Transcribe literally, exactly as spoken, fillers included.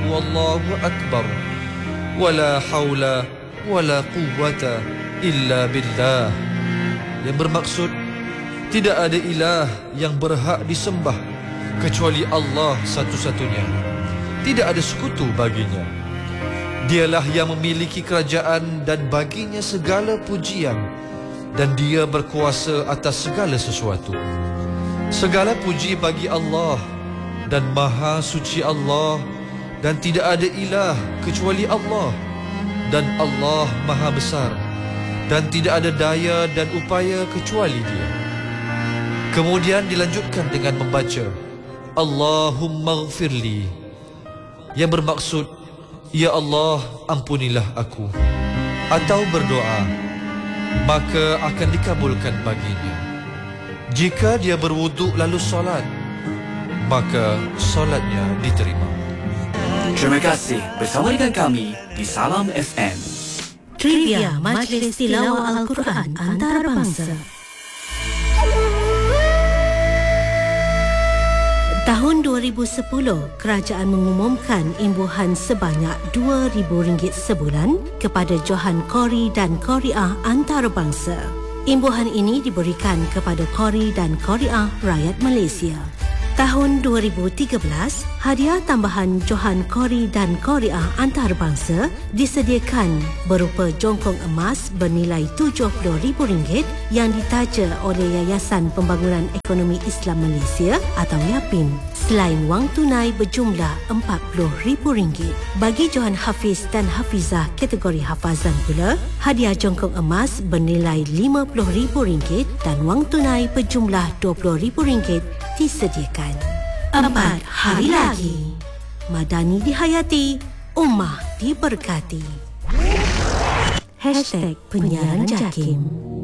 wallahu akbar wala haula wala quwwata illa billah. Yang bermaksud, tidak ada ilah yang berhak disembah kecuali Allah satu-satunya. Tidak ada sekutu baginya. Dialah yang memiliki kerajaan dan baginya segala pujian, dan dia berkuasa atas segala sesuatu. Segala puji bagi Allah, dan maha suci Allah, dan tidak ada ilah kecuali Allah, dan Allah maha besar, dan tidak ada daya dan upaya kecuali dia. Kemudian dilanjutkan dengan membaca Allahumma ghfirli, yang bermaksud, ya Allah, ampunilah aku. Atau berdoa, maka akan dikabulkan baginya. Jika dia berwuduk lalu solat, maka solatnya diterima. Terima kasih bersama dengan kami di Salam F M. Trivia Majlis Tilawah Al-Quran Antarabangsa. Tahun dua ribu sepuluh, kerajaan mengumumkan imbuhan sebanyak dua ribu ringgit sebulan kepada Johan Qori dan Qoriah antarabangsa. Imbuhan ini diberikan kepada Qori dan Qoriah rakyat Malaysia. Tahun dua ribu tiga belas, hadiah tambahan Johan Qori dan Qoriah antarabangsa disediakan berupa jongkong emas bernilai tujuh puluh ribu ringgit yang ditaja oleh Yayasan Pembangunan Ekonomi Islam Malaysia atau YAPIM, selain wang tunai berjumlah empat puluh ribu ringgit. Bagi Johan Hafiz dan Hafizah kategori hafazan pula, hadiah jongkong emas bernilai lima puluh ribu ringgit dan wang tunai berjumlah dua puluh ribu ringgit disediakan. Empat hari lagi, Madani dihayati, Ummah diberkati. Hashtag Penyiaran Jakim.